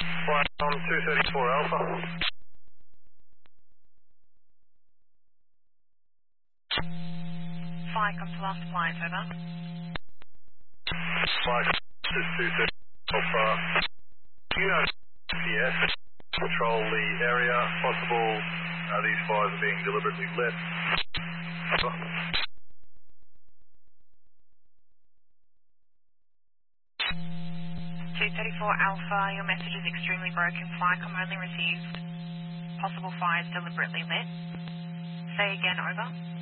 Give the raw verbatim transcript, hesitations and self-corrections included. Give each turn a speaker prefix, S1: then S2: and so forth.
S1: Flight on two thirty-four Alpha.
S2: Flight comes to last flight, over.
S1: Flight to two thirty Alpha. You know, yes, control the area. Possible uh, these fires are being deliberately lit. Over.
S2: two thirty-four Alpha, your message is extremely broken. Flycom only received possible fires deliberately lit. Say again, over.